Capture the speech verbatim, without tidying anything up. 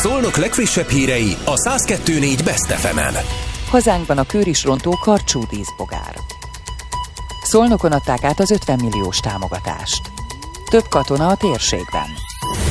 Szolnok legfrissebb hírei a száz kettő négy Best ef emen. Hazánkban a kőrisrontó karcsú díszbogár. Szolnokon adták át az ötven milliós támogatást. Több katona a térségben.